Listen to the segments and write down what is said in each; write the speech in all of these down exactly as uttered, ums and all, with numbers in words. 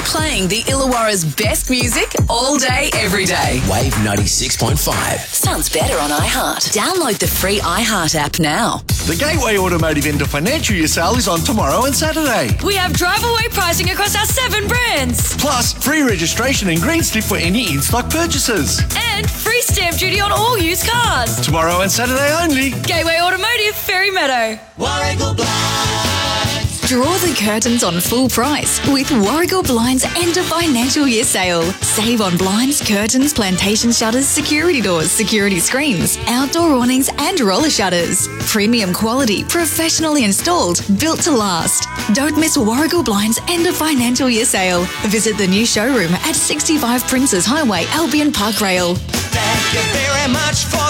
Playing the Illawarra's best music all day, every day. Wave ninety-six point five. Sounds better on iHeart. Download the free iHeart app now. The Gateway Automotive End of Financial Year sale is on tomorrow and Saturday. We have drive-away pricing across our seven brands. Plus, free registration and green slip for any in-stock purchases. And free stamp duty on all used cars. Tomorrow and Saturday only. Gateway Automotive, Ferry Meadow. Warragul Blinds. Draw the curtains on full price with Warragul Blinds End of Financial Year sale. Save on blinds, curtains, plantation shutters, security doors, security screens, outdoor awnings and roller shutters. Premium quality, professionally installed, built to last. Don't miss Warragul Blinds End of Financial Year sale. Visit the new showroom at sixty-five Princes Highway, Albion Park Rail. Thank you very much for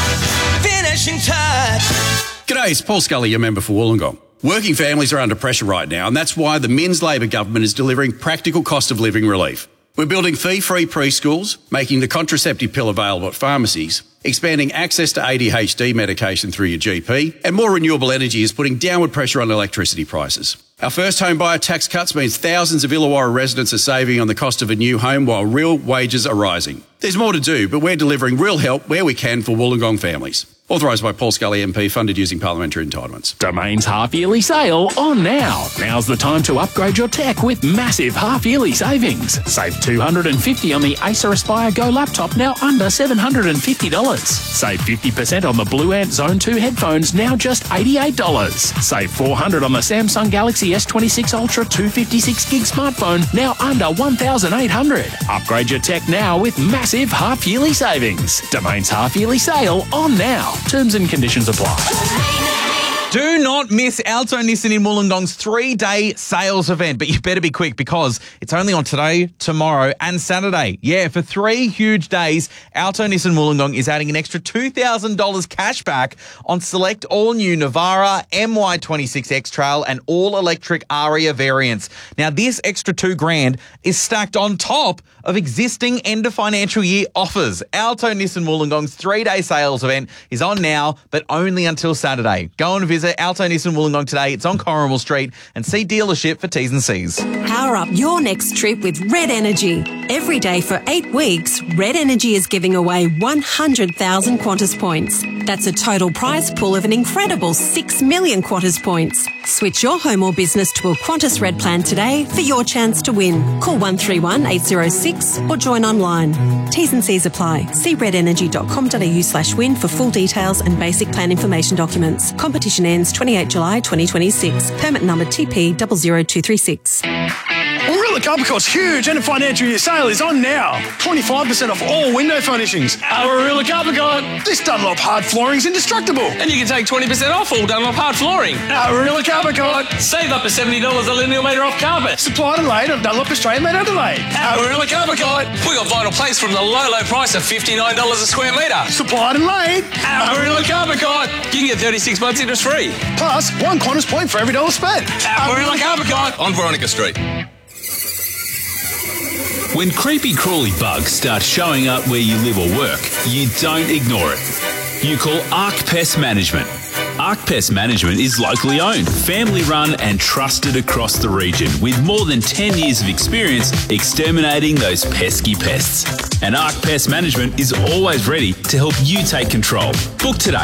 the finishing touch. G'day, it's Paul Scully, your member for Wollongong. Working families are under pressure right now, and that's why the Minns Labor government is delivering practical cost of living relief. We're building fee-free preschools, making the contraceptive pill available at pharmacies, expanding access to A D H D medication through your G P, and more renewable energy is putting downward pressure on electricity prices. Our first home buyer tax cuts means thousands of Illawarra residents are saving on the cost of a new home while real wages are rising. There's more to do, but we're delivering real help where we can for Wollongong families. Authorised by Paul Scully M P, funded using parliamentary entitlements. Domain's half-yearly sale on now. Now's the time to upgrade your tech with massive half-yearly savings. Save two hundred fifty dollars on the Acer Aspire Go laptop, now under seven hundred fifty dollars. Save fifty percent on the Blue Ant Zone two headphones, now just eighty-eight dollars. Save four hundred dollars on the Samsung Galaxy S twenty-six Ultra two fifty-six gig smartphone, now under one thousand eight hundred dollars. Upgrade your tech now with massive half-yearly savings. Domain's half-yearly sale on now. Terms and conditions apply. Do not miss Alto Nissan in Wollongong's three-day sales event, but you better be quick because it's only on today, tomorrow and Saturday. Yeah, for three huge days, Alto Nissan Wollongong is adding an extra two thousand dollars cash back on select all-new Navara, M Y twenty-six X-Trail and all-electric Aria variants. Now, this extra two grand is stacked on top of existing end-of-financial year offers. Alto Nissan Wollongong's three-day sales event is on now, but only until Saturday. Go and visit Alto Nissan Wollongong today. It's on Corrimal Street, and see dealership for T's and C's. Power up your next trip with Red Energy. Every day for eight weeks, Red Energy is giving away one hundred thousand Qantas points. That's a total prize pool of an incredible six million Qantas points. Switch your home or business to a Qantas Red plan today for your chance to win. Call one three one eight zero six or join online. T's and C's apply. See red energy dot com dot a u slash win for full details and basic plan information documents. Competition ends twenty-eighth of July twenty twenty-six. Permit number T P zero zero two three six. Warrilla Capricot's huge end of financial year sale is on now. twenty-five percent off all window furnishings. Our Warrilla Capricot. This Dunlop hard flooring is indestructible. And you can take twenty percent off all Dunlop hard flooring. Our Warrilla Capricot. Save up to seventy dollars a linear metre off carpet. Supplied and laid on Dunlop Australian made Adelaide. Our Warrilla Capricot. We got vinyl plates from the low, low price of fifty-nine dollars a square metre. Supplied and laid. Our Warrilla Capricot. You can get thirty-six months interest free. Plus, one Qantas point for every dollar spent. Our Warrilla Capricot. On Veronica Street. When creepy crawly bugs start showing up where you live or work, you don't ignore it. You call Arc Pest Management. Arc Pest Management is locally owned, family run and trusted across the region with more than ten years of experience exterminating those pesky pests. And Arc Pest Management is always ready to help you take control. Book today